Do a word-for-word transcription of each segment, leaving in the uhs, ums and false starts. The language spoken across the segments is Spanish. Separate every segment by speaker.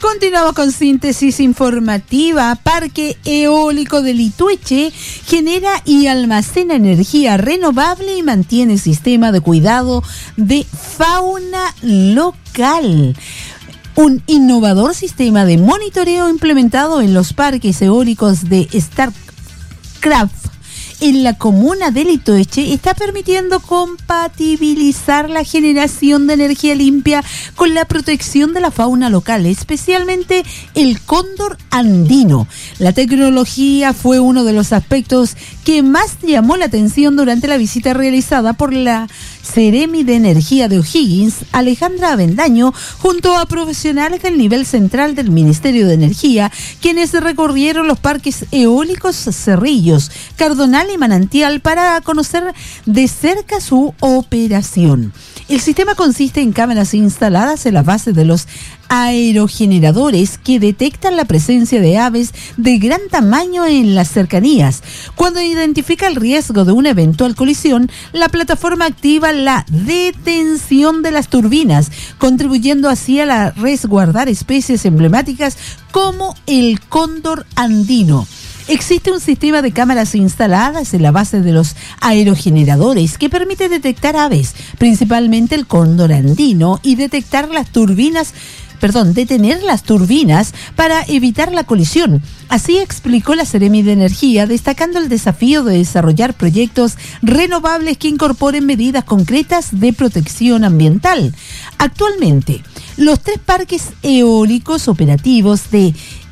Speaker 1: Continuamos con síntesis informativa. Parque eólico de Litueche genera y almacena energía renovable y mantiene sistema de cuidado de fauna local. Un innovador sistema de monitoreo implementado en los parques eólicos de Statkraft en la comuna de Litueche está permitiendo compatibilizar la generación de energía limpia con la protección de la fauna local, especialmente el cóndor andino. La tecnología fue uno de los aspectos que más llamó la atención durante la visita realizada por la Seremi de Energía de O'Higgins, Alejandra Avendaño, junto a profesionales del nivel central del Ministerio de Energía, quienes recorrieron los parques eólicos Cerrillos, Cardonal y Manantial para conocer de cerca su operación. El sistema consiste en cámaras instaladas en la base de los aerogeneradores que detectan la presencia de aves de gran tamaño en las cercanías. Cuando identifica el riesgo de una eventual colisión, la plataforma activa la detención de las turbinas, contribuyendo así a la resguardar especies emblemáticas como el cóndor andino. Existe un sistema de cámaras instaladas en la base de los aerogeneradores que permite detectar aves, principalmente el cóndor andino, y detectar las turbinas Perdón, detener las turbinas para evitar la colisión. Así explicó la Seremi de Energía, destacando el desafío de desarrollar proyectos renovables que incorporen medidas concretas de protección ambiental. Actualmente, los tres parques eólicos operativos de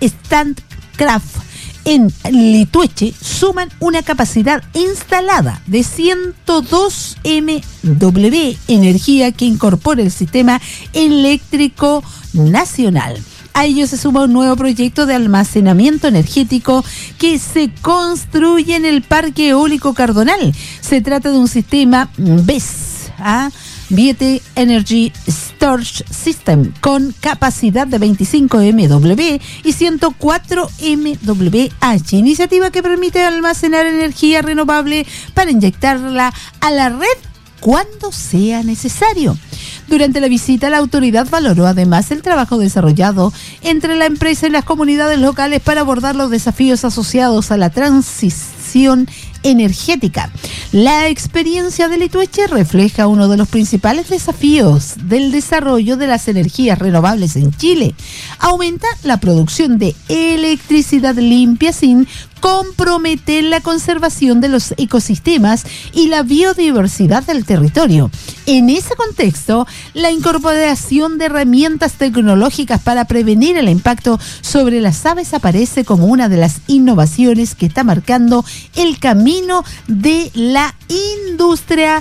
Speaker 1: Statkraft en Litueche suman una capacidad instalada de ciento dos megawatts, energía que incorpora el sistema eléctrico nacional. A ello se suma un nuevo proyecto de almacenamiento energético que se construye en el Parque Eólico Cardonal. Se trata de un sistema B E S, ¿ah? Battery Energy Storage System, con capacidad de veinticinco megawatts y ciento cuatro megawatts, iniciativa que permite almacenar energía renovable para inyectarla a la red cuando sea necesario. Durante la visita, la autoridad valoró además el trabajo desarrollado entre la empresa y las comunidades locales para abordar los desafíos asociados a la transición energética. La experiencia de Litueche refleja uno de los principales desafíos del desarrollo de las energías renovables en Chile: aumentar la producción de electricidad limpia sin comprometer la conservación de los ecosistemas y la biodiversidad del territorio. En ese contexto, la incorporación de herramientas tecnológicas para prevenir el impacto sobre las aves aparece como una de las innovaciones que está marcando el camino de la industria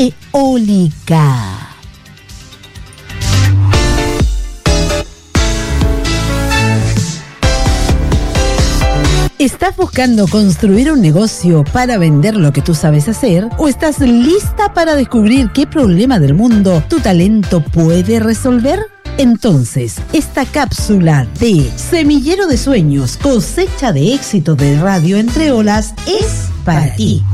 Speaker 1: eólica. ¿Estás buscando construir un negocio para vender lo que tú sabes hacer? ¿O estás lista para descubrir qué problema del mundo tu talento puede resolver? Entonces, esta cápsula de Semillero de Sueños, cosecha de éxito de Radio Entre Olas es para ti.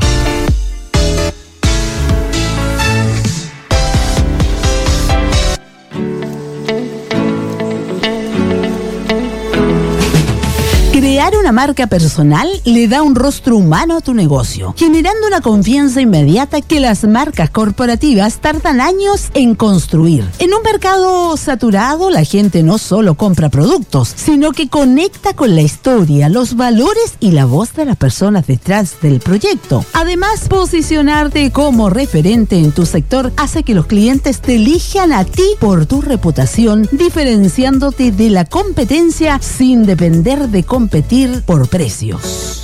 Speaker 1: Crear una marca personal le da un rostro humano a tu negocio, generando una confianza inmediata que las marcas corporativas tardan años en construir. En un mercado saturado, la gente no solo compra productos, sino que conecta con la historia, los valores y la voz de las personas detrás del proyecto. Además, posicionarte como referente en tu sector hace que los clientes te elijan a ti por tu reputación, diferenciándote de la competencia sin depender de competencia competir por precios.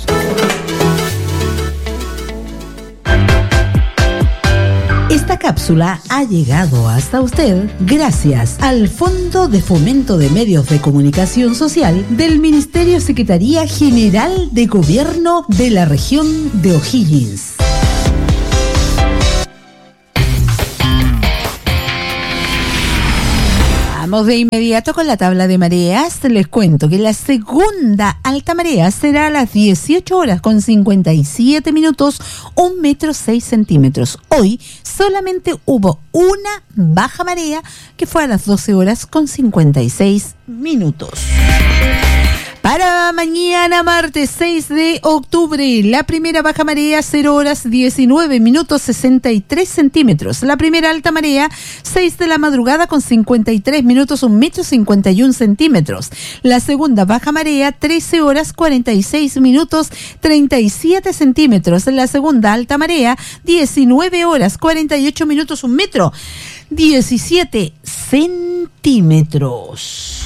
Speaker 1: Esta cápsula ha llegado hasta usted gracias al Fondo de Fomento de Medios de Comunicación Social del Ministerio Secretaría General de Gobierno de la Región de O'Higgins. Vamos de inmediato con la tabla de mareas. Les cuento que la segunda alta marea será a las dieciocho horas con cincuenta y siete minutos, un metro seis centímetros. Hoy solamente hubo una baja marea que fue a las doce horas con cincuenta y seis minutos. Para mañana, martes seis de octubre, la primera baja marea, cero horas diecinueve minutos sesenta y tres centímetros. La primera alta marea, seis de la madrugada con cincuenta y tres minutos, un metro cincuenta y un centímetros. La segunda baja marea, trece horas cuarenta y seis minutos treinta y siete centímetros. La segunda alta marea, diecinueve horas cuarenta y ocho minutos, un metro diecisiete centímetros.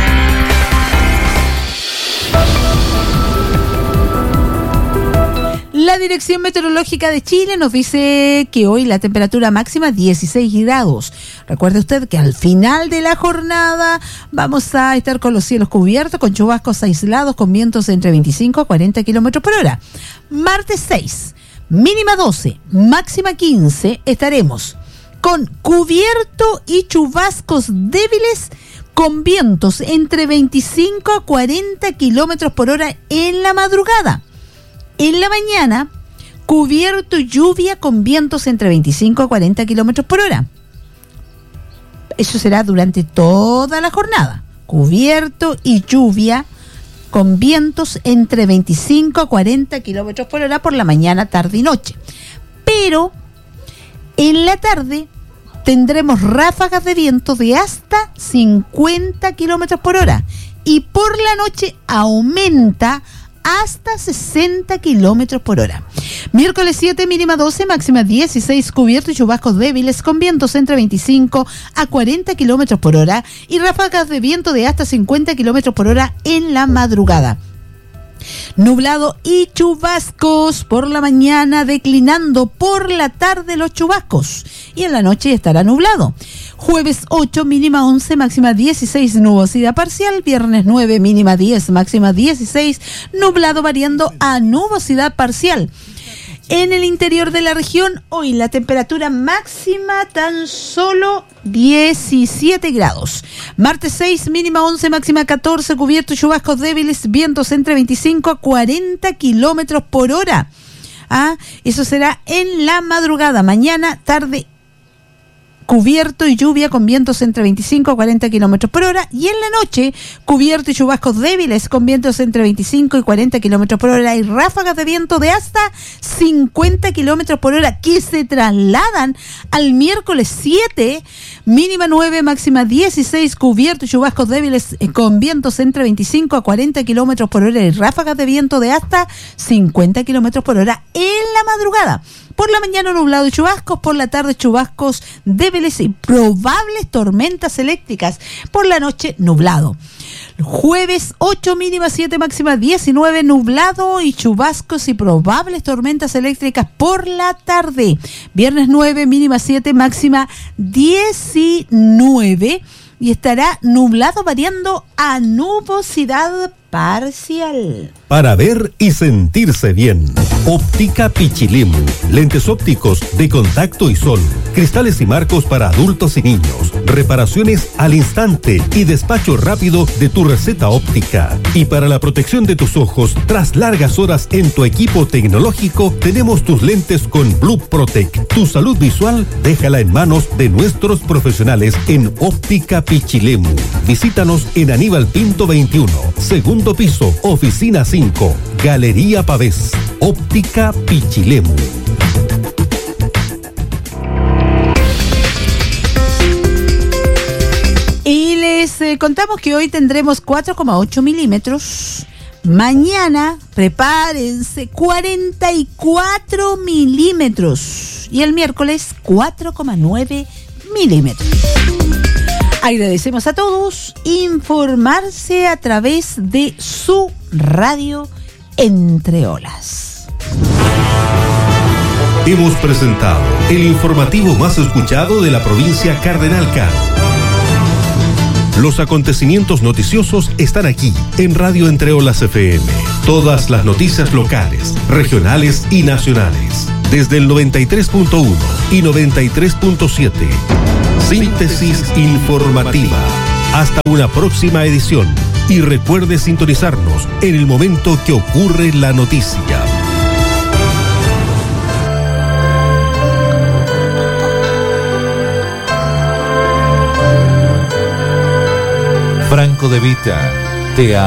Speaker 1: La Dirección Meteorológica de Chile nos dice que hoy la temperatura máxima dieciséis grados. Recuerde usted que al final de la jornada vamos a estar con los cielos cubiertos, con chubascos aislados, con vientos entre veinticinco a cuarenta kilómetros por hora. Martes seis, mínima doce, máxima quince, estaremos con cubierto y chubascos débiles, con vientos entre veinticinco a cuarenta kilómetros por hora en la madrugada. En la mañana, cubierto y lluvia con vientos entre veinticinco a cuarenta kilómetros por hora. Eso será durante toda la jornada. Cubierto y lluvia con vientos entre veinticinco a cuarenta kilómetros por hora por la mañana, tarde y noche. Pero en la tarde tendremos ráfagas de viento de hasta cincuenta kilómetros por hora. Y por la noche aumenta hasta sesenta kilómetros por hora. Miércoles siete, mínima doce, máxima dieciséis, cubierto y chubascos débiles con vientos entre veinticinco a cuarenta kilómetros por hora y ráfagas de viento de hasta cincuenta kilómetros por hora en la madrugada. Nublado y chubascos por la mañana, declinando por la tarde los chubascos y en la noche estará nublado. Jueves ocho, mínima once, máxima dieciséis, nubosidad parcial. Viernes nueve, mínima diez, máxima dieciséis, nublado variando a nubosidad parcial. En el interior de la región, hoy la temperatura máxima tan solo diecisiete grados. Martes seis, mínima once, máxima catorce, cubierto y chubascos débiles, vientos entre veinticinco a cuarenta kilómetros por hora. Ah, eso será en la madrugada. Mañana, tarde, cubierto y lluvia con vientos entre veinticinco a cuarenta kilómetros por hora, y en la noche cubierto y chubascos débiles con vientos entre veinticinco y cuarenta kilómetros por hora y ráfagas de viento de hasta cincuenta kilómetros por hora que se trasladan al miércoles siete, mínima nueve, máxima dieciséis, cubierto y chubascos débiles con vientos entre veinticinco a cuarenta kilómetros por hora y ráfagas de viento de hasta cincuenta kilómetros por hora en la madrugada. Por la mañana nublado y chubascos, por la tarde chubascos débiles y probables tormentas eléctricas. Por la noche nublado. Jueves ocho, mínima siete, máxima diecinueve, nublado y chubascos y probables tormentas eléctricas por la tarde. Viernes nueve, mínima siete, máxima diecinueve y estará nublado variando a nubosidad parcial.
Speaker 2: Para ver y sentirse bien. Óptica Pichilemu. Lentes ópticos de contacto y sol. Cristales y marcos para adultos y niños. Reparaciones al instante y despacho rápido de tu receta óptica. Y para la protección de tus ojos, tras largas horas en tu equipo tecnológico, tenemos tus lentes con Blue Protect. Tu salud visual, déjala en manos de nuestros profesionales en Óptica Pichilemu. Visítanos en Aníbal Pinto veintiuno, segundo piso, oficina cinco, Galería Pavés. Óptica Pichilemu.
Speaker 1: Y les eh, contamos que hoy tendremos cuatro coma ocho milímetros. Mañana, prepárense, cuarenta y cuatro milímetros. Y el miércoles, cuatro coma nueve milímetros. Agradecemos a todos informarse a través de su radio Entre Olas.
Speaker 2: Hemos presentado el informativo más escuchado de la provincia Cardenal Caro. Los acontecimientos noticiosos están aquí en Radio Entre Olas F M. Todas las noticias locales, regionales y nacionales. Desde el noventa y tres punto uno y noventa y tres punto siete. Síntesis informativa. Hasta una próxima edición y recuerde sintonizarnos en el momento que ocurre la noticia.
Speaker 3: Franco De Vita te ha